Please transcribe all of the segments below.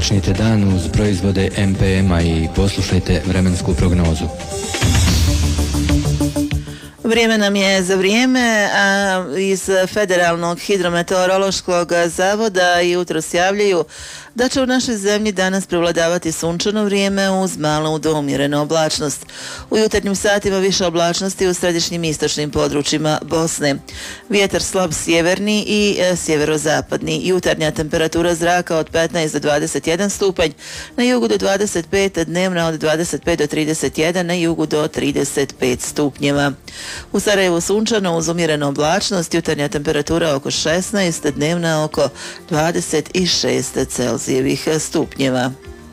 Počnite dan uz proizvode MPM-a i poslušajte vremensku prognozu. Vrijeme nam je za vrijeme, a iz Federalnog hidrometeorološkog zavoda jutros javljaju da će u našoj zemlji danas prevladavati sunčano vrijeme uz malu do umjerenu oblačnost. U jutarnjim satima više oblačnosti u središnjim i istočnim područjima Bosne. Vjetar slab sjeverni i sjeverozapadni. Jutarnja temperatura zraka od 15 do 21 stupanj, na jugu do 25, dnevna od 25 do 31, na jugu do 35 stupnjeva. U Sarajevu sunčano uz umjerenu oblačnost, jutarnja temperatura oko 16, dnevna oko 26 Celzijevih stupnjeva.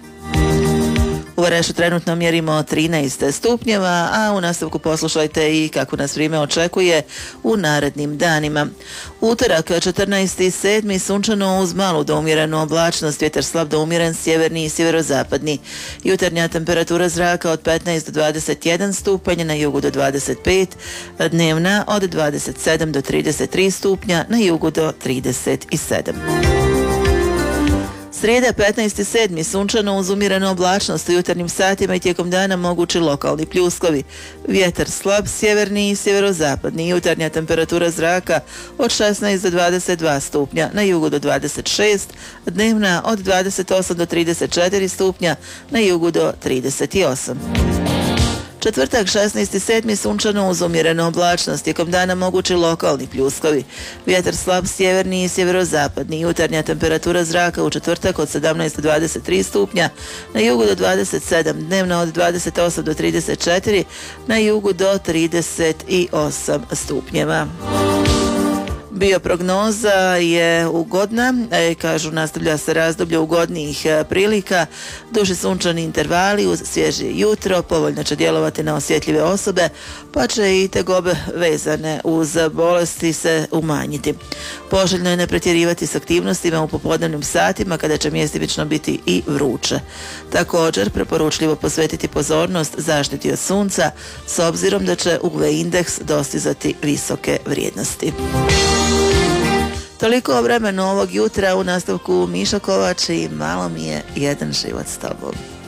U Varešu trenutno mjerimo 13 stupnjeva, a u nastavku poslušajte i kako nas vrijeme očekuje u narednim danima. Utorak 14.7. sunčano uz malu do umjerenu oblačnost, vjetar slab do umjeren sjeverni i sjeverozapadni. Jutarnja temperatura zraka od 15 do 21 stupanj, na jugu do 25, dnevna od 27 do 33 stupnja, na jugu do 37. Srijeda 15.7. sunčano uz umjerenu oblačnost, u jutarnjim satima i tijekom dana mogući lokalni pljuskovi. Vjetar slab sjeverni i sjeverozapadni. Jutarnja temperatura zraka od 16 do 22 stupnja, na jugu do 26, dnevna od 28 do 34 stupnja, na jugu do 38. Četvrtak 16.7. sunčano uz umjerenu oblačnost, tijekom dana mogući lokalni pljuskovi. Vjetar slab sjeverni i sjeverozapadni. Jutarnja temperatura zraka u četvrtak od 17 do 23 stupnja, na jugu do 27, dnevna od 28 do 34, na jugu do 38 stupnjeva. Bioprognoza je ugodna, kažu nastavlja se razdoblje ugodnijih prilika, duži sunčani intervali uz svježe jutro, povoljno će djelovati na osjetljive osobe, pa će i tegobe vezane uz bolesti se umanjiti. Poželjno je ne pretjerivati s aktivnostima u popodnevnim satima kada će mjestimično biti i vruće. Također, preporučljivo posvetiti pozornost zaštiti od sunca s obzirom da će UV indeks dostizati visoke vrijednosti. Toliko o vremenu ovog jutra, u nastavku Miša Kovač i Malo mi je jedan život s tobom.